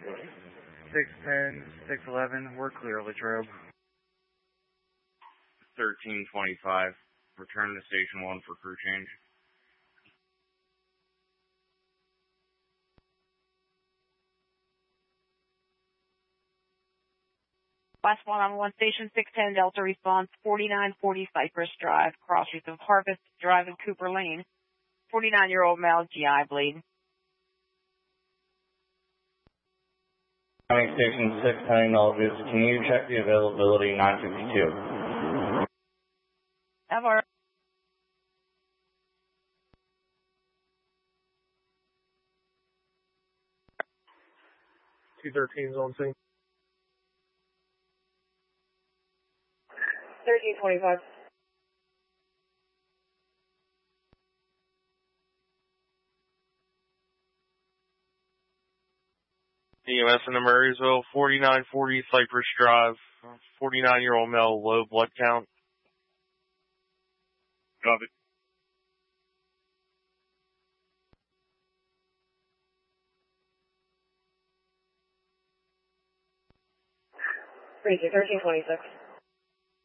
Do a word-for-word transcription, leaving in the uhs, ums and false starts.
six ten, six eleven, we're clear, Latrobe. thirteen twenty-five, return to station one for crew change. Last one on one station, six ten Delta response, forty-nine forty Cypress Drive, crossings of Harvest Drive and Cooper Lane. forty-nine-year-old male, G I bleed. County Station six ten, August, can you check the availability nine fifty-two? Have our two thirteen is on scene. thirteen twenty-five. E M S in Murraysville, forty-nine forty Cypress Drive, forty-nine-year-old male, low blood count. Copy. thirteen twenty-six.